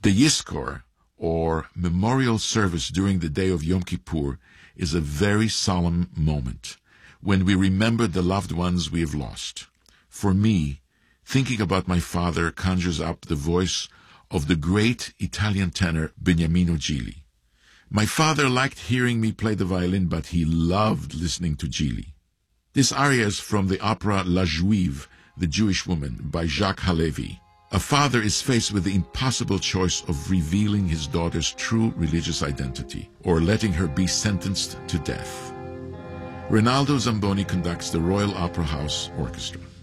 The Yizkor, or memorial service during the day of Yom Kippur, is a very solemn moment when we remember the loved ones we have lost. For me, thinking about my father conjures up the voice of the great Italian tenor Beniamino Gigli. My father liked hearing me play the violin, but he loved listening to Gigli. This aria is from the opera La Juive, The Jewish Woman, by Jacques Halevi. A father is faced with the impossible choice of revealing his daughter's true religious identity or letting her be sentenced to death. Rinaldo Zamboni conducts the Royal Opera House Orchestra.